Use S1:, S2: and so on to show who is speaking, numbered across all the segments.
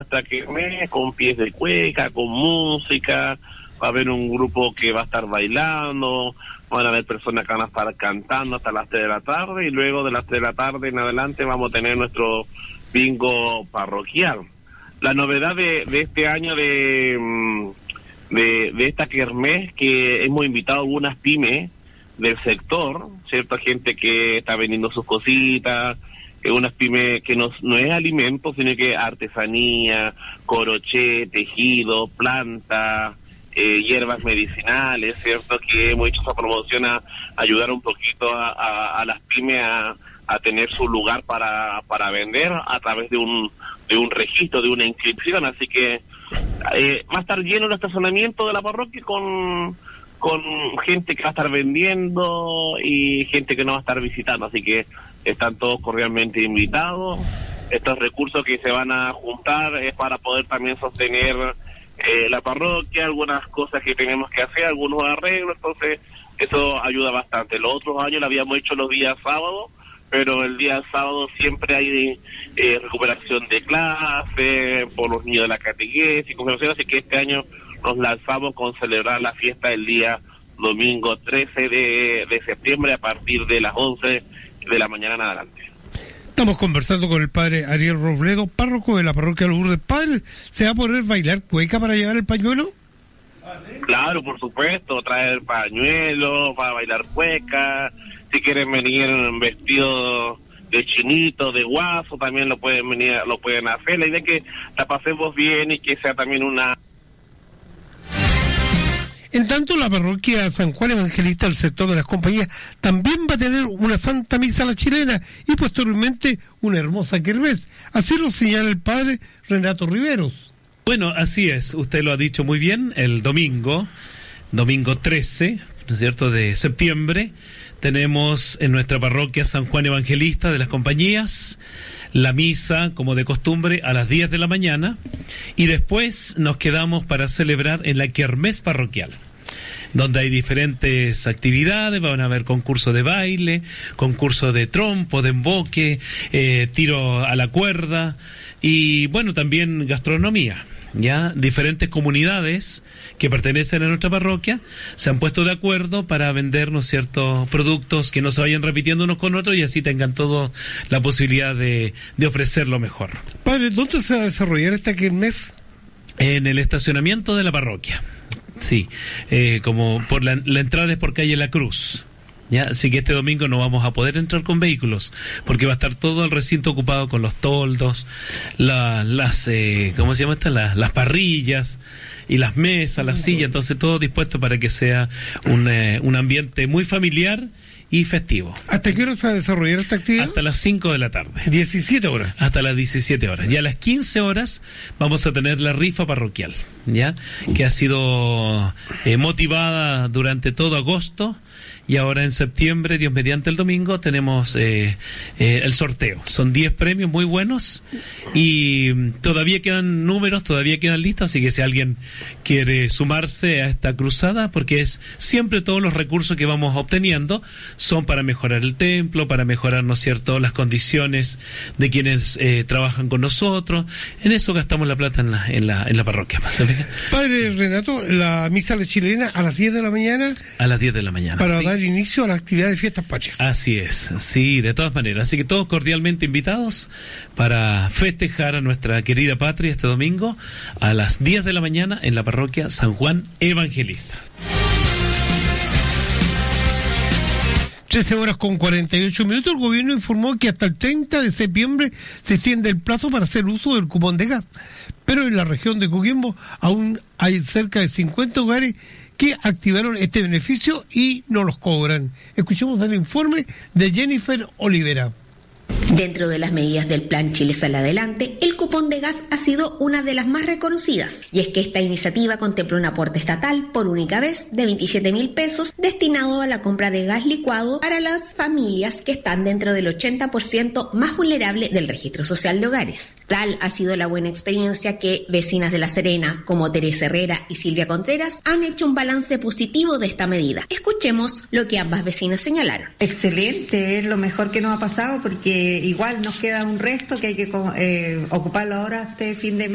S1: nuestra kermés con pies de cueca, con música, va a haber un grupo que va a estar bailando, van a haber personas que van a estar cantando hasta las 3 de la tarde, y luego de las 3 de la tarde en adelante vamos a tener nuestro bingo parroquial. La novedad de este año de esta kermés, que hemos invitado a algunas pymes del sector, ¿cierto? Gente que está vendiendo sus cositas, unas pymes que no es alimento, sino que artesanía, crochet, tejido, planta, hierbas medicinales, ¿cierto? Que hemos hecho esa promoción a ayudar un poquito a las pymes a tener su lugar para vender a través de un registro, de una inscripción. Así que va a estar lleno el estacionamiento de la parroquia con gente que va a estar vendiendo y gente que no va a estar visitando, así que están todos cordialmente invitados. Estos recursos que se van a juntar es para poder también sostener la parroquia, algunas cosas que tenemos que hacer, algunos arreglos, entonces eso ayuda bastante. Los otros años lo habíamos hecho los días sábados, pero el día sábado siempre hay recuperación de clases por los niños de la catequesis, así que este año nos lanzamos con celebrar la fiesta el día domingo 13 de septiembre a partir de las 11 de la mañana en adelante.
S2: Estamos conversando con el padre Ariel Robledo, párroco de la parroquia Lourdes. Padre, ¿se va a poder bailar cueca para llevar el pañuelo?
S1: Claro, por supuesto, traer pañuelo para bailar cueca. Si quieren venir vestidos de chinito, de guaso, también lo pueden hacer. La idea es que la pasemos bien y que sea también una...
S2: En tanto, la parroquia San Juan Evangelista del sector de las compañías también va a tener una Santa Misa a la chilena y posteriormente una hermosa kermés. Así lo señala el padre Renato Riveros.
S3: Bueno, así es, usted lo ha dicho muy bien, el domingo 13, ¿no es cierto?, de septiembre, tenemos en nuestra parroquia San Juan Evangelista de las compañías la misa, como de costumbre, a las 10 de la mañana, y después nos quedamos para celebrar en la kermés parroquial, donde hay diferentes actividades. Van a haber concurso de baile, concurso de trompo, de emboque, tiro a la cuerda, y bueno, también gastronomía. Ya diferentes comunidades que pertenecen a nuestra parroquia se han puesto de acuerdo para vender, ¿no es cierto?, productos que no se vayan repitiendo unos con otros y así tengan todo la posibilidad de ofrecer lo mejor.
S2: Padre, ¿dónde se va a desarrollar esta kermés?
S3: En el estacionamiento de la parroquia, sí, como por la entrada es por calle La Cruz. Ya, así que este domingo no vamos a poder entrar con vehículos porque va a estar todo el recinto ocupado con los toldos, las ¿cómo se llama esta? Las parrillas y las mesas, las sillas, entonces todo dispuesto para que sea un ambiente muy familiar y festivo.
S2: ¿Hasta qué hora se va a desarrollar esta actividad?
S3: Hasta las 5 de la tarde.
S2: 17 horas.
S3: Hasta las 17 horas. Y a las 15 horas vamos a tener la rifa parroquial, ¿ya? Que ha sido motivada durante todo agosto. Y ahora en septiembre, Dios mediante el domingo, tenemos el sorteo. Son 10 premios muy buenos y todavía quedan números, todavía quedan listas, así que si alguien quiere sumarse a esta cruzada, porque es siempre todos los recursos que vamos obteniendo son para mejorar el templo, para mejorar, ¿no es cierto?, las condiciones de quienes trabajan con nosotros. En eso gastamos la plata en la parroquia.
S2: Padre Renato, la misa a la chilena a las 10 de la mañana.
S3: A las 10 de la mañana.
S2: Para
S3: ¿sí?
S2: dar inicio a la actividad de Fiestas Patrias.
S3: Así es, sí, de todas maneras. Así que todos cordialmente invitados para festejar a nuestra querida patria este domingo a las 10 de la mañana en la parroquia San Juan Evangelista.
S2: 13 horas con 48 minutos. El gobierno informó que hasta el 30 de septiembre se extiende el plazo para hacer uso del cupón de gas. Pero en la región de Coquimbo aún hay cerca de 50 hogares que activaron este beneficio y no los cobran. Escuchemos el informe de Jennifer Olivera.
S4: Dentro de las medidas del Plan Chile Sale Adelante, el cupón de gas ha sido una de las más reconocidas, y es que esta iniciativa contempla un aporte estatal por única vez de 27.000 pesos destinado a la compra de gas licuado para las familias que están dentro del 80% más vulnerable del registro social de hogares. Tal ha sido la buena experiencia que vecinas de La Serena, como Teresa Herrera y Silvia Contreras, han hecho un balance positivo de esta medida. Escuchemos lo que ambas vecinas señalaron.
S5: Excelente, es lo mejor que nos ha pasado porque igual nos queda un resto que hay que ocuparlo ahora este fin de mes.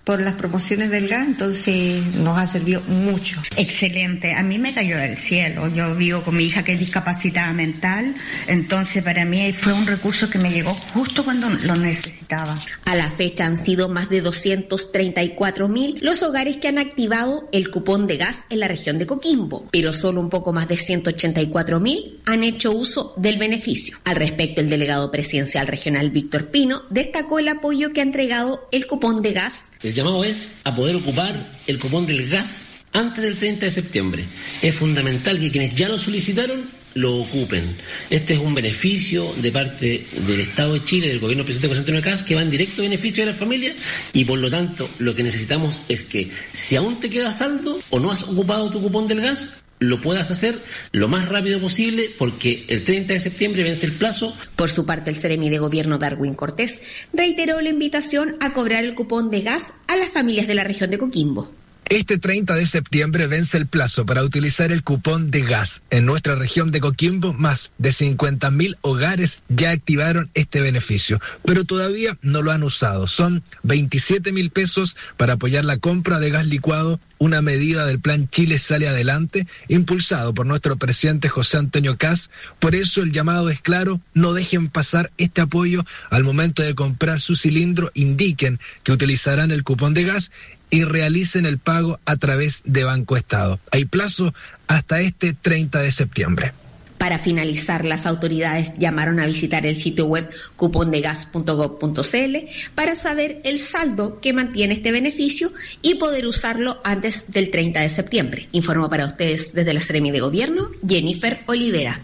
S5: por las promociones del gas, entonces nos ha servido mucho.
S6: Excelente, a mí me cayó del cielo. Yo vivo con mi hija que es discapacitada mental, entonces para mí fue un recurso que me llegó justo cuando lo necesitaba.
S4: A la fecha han sido más de 234.000 los hogares que han activado el cupón de gas en la región de Coquimbo, pero solo un poco más de 184.000 han hecho uso del beneficio. Al respecto, el delegado presidencial regional Víctor Pino destacó el apoyo que ha entregado el cupón de gas.
S7: El llamado es a poder ocupar el cupón del gas antes del 30 de septiembre. Es fundamental que quienes ya lo solicitaron lo ocupen. Este es un beneficio de parte del Estado de Chile, del gobierno del presidente José Antonio Kast, que va en directo beneficio de las familias, y por lo tanto lo que necesitamos es que si aún te queda saldo o no has ocupado tu cupón del gas, lo puedas hacer lo más rápido posible, porque el 30 de septiembre vence el plazo.
S4: Por su parte, el Seremi de Gobierno Darwin Cortés reiteró la invitación a cobrar el cupón de gas a las familias de la región de Coquimbo.
S8: Este 30 de septiembre vence el plazo para utilizar el cupón de gas. En nuestra región de Coquimbo, más de 50.000 hogares ya activaron este beneficio, pero todavía no lo han usado. Son 27.000 pesos para apoyar la compra de gas licuado, una medida del Plan Chile Sale Adelante, impulsado por nuestro presidente José Antonio Kast. Por eso el llamado es claro: no dejen pasar este apoyo. Al momento de comprar su cilindro, indiquen que utilizarán el cupón de gas y realicen el pago a través de Banco Estado. Hay plazo hasta este 30 de septiembre.
S4: Para finalizar, las autoridades llamaron a visitar el sitio web cupondegas.gov.cl para saber el saldo que mantiene este beneficio y poder usarlo antes del 30 de septiembre. Informo para ustedes desde la Seremi de Gobierno, Jennifer Olivera.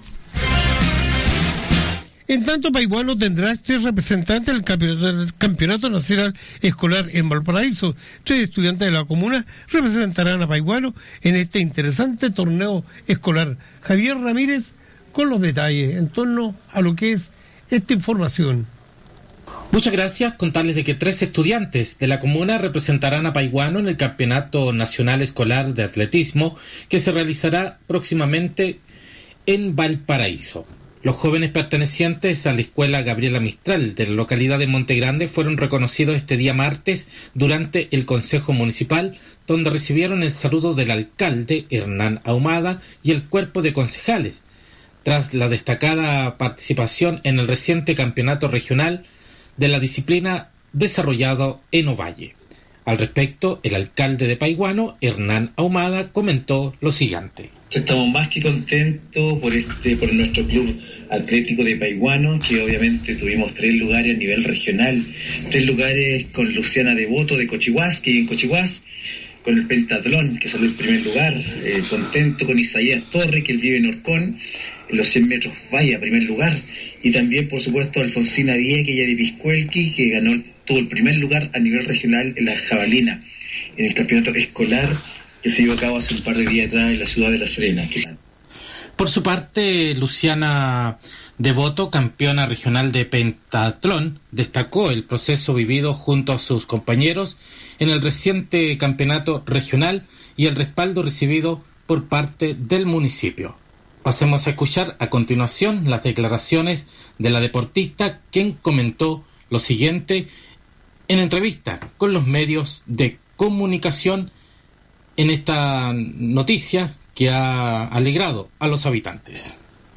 S2: En tanto, Paihuano tendrá 3 representantes del Campeonato Nacional Escolar en Valparaíso. 3 estudiantes de la comuna representarán a Paihuano en este interesante torneo escolar. Javier Ramírez con los detalles en torno a lo que es esta información.
S9: Muchas gracias. Contarles de que 3 estudiantes de la comuna representarán a Paihuano en el Campeonato Nacional Escolar de Atletismo que se realizará próximamente en Valparaíso. Los jóvenes pertenecientes a la Escuela Gabriela Mistral de la localidad de Monte Grande fueron reconocidos este día martes durante el Consejo Municipal, donde recibieron el saludo del alcalde Hernán Ahumada y el cuerpo de concejales, tras la destacada participación en el reciente campeonato regional de la disciplina desarrollado en Ovalle. Al respecto, el alcalde de Paihuano, Hernán Ahumada, comentó lo siguiente.
S10: Estamos más que contentos por nuestro club atlético de Paihuano, que obviamente tuvimos 3 lugares a nivel regional, 3 lugares con Luciana Devoto de Cochihuás, que vive en Cochihuás, con el pentatlón, que salió el primer lugar, contento con Isaías Torres, que él vive en Orcón, en los 100 metros valla, primer lugar, y también, por supuesto, Alfonsina Díez, que ella de Piscuelqui, que tuvo el primer lugar a nivel regional en la jabalina, en el campeonato escolar que se llevó a cabo hace un par de días atrás en la ciudad de La Serena.
S9: Por su parte, Luciana Devoto, campeona regional de pentatlón, destacó el proceso vivido junto a sus compañeros en el reciente campeonato regional y el respaldo recibido por parte del municipio. Pasemos a escuchar a continuación las declaraciones de la deportista, quien comentó lo siguiente en entrevista con los medios de comunicación en esta noticia que ha alegrado a los habitantes.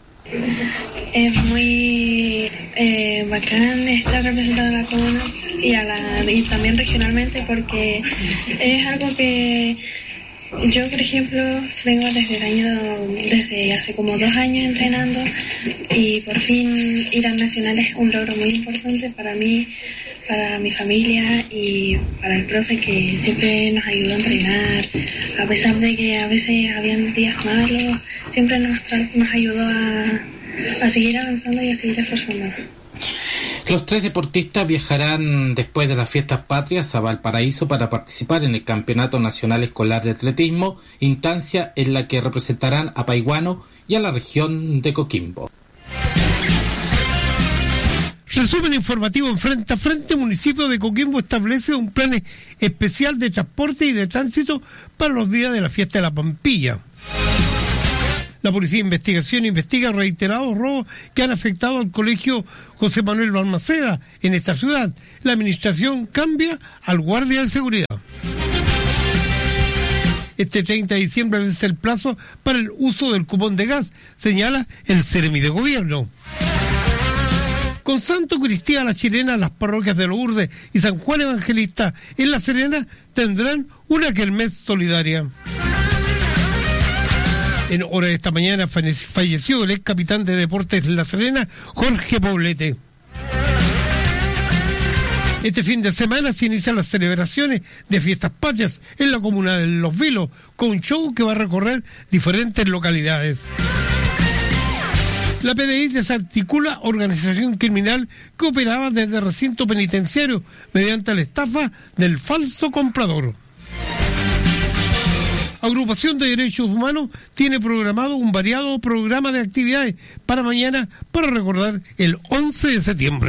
S11: Es muy bacán estar representando a la comuna y también regionalmente, porque es algo que yo, por ejemplo, vengo desde hace como 2 años entrenando, y por fin ir al nacional es un logro muy importante para mí, para mi familia y para el profe, que siempre nos ayudó a entrenar, a pesar de que a veces habían días malos, siempre nos ayudó a seguir avanzando y a seguir esforzándonos.
S9: Los 3 deportistas viajarán después de las fiestas patrias a Valparaíso para participar en el Campeonato Nacional Escolar de Atletismo, instancia en la que representarán a Paihuano y a la región de Coquimbo.
S2: Resumen informativo en Frente a Frente. Municipio de Coquimbo establece un plan especial de transporte y de tránsito para los días de la fiesta de la Pampilla. La Policía de Investigación investiga reiterados robos que han afectado al colegio José Manuel Balmaceda en esta ciudad. La administración cambia al guardia de seguridad. Este 30 de diciembre vence el plazo para el uso del cupón de gas, señala el Ceremi de Gobierno. Con Santo Cristina La Chilena, las parroquias de Lourdes y San Juan Evangelista en La Serena tendrán una kermés solidaria. En hora de esta mañana falleció el ex capitán de Deportes La Serena, Jorge Poblete. Este fin de semana se inician las celebraciones de Fiestas Patrias en la comuna de Los Vilos, con un show que va a recorrer diferentes localidades. La PDI desarticula organización criminal que operaba desde recinto penitenciario mediante la estafa del falso comprador. Agrupación de Derechos Humanos tiene programado un variado programa de actividades para mañana para recordar el 11 de septiembre.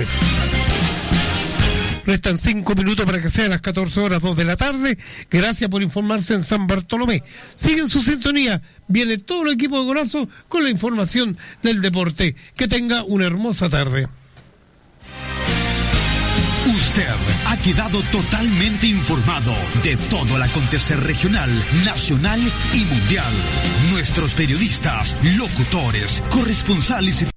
S2: Restan 5 minutos para que sean las 14:02 de la tarde. Gracias por informarse en San Bartolomé. Siguen su sintonía. Viene todo el equipo de Golazo con la información del deporte. Que tenga una hermosa tarde.
S12: Usted ha quedado totalmente informado de todo el acontecer regional, nacional y mundial. Nuestros periodistas, locutores, corresponsales y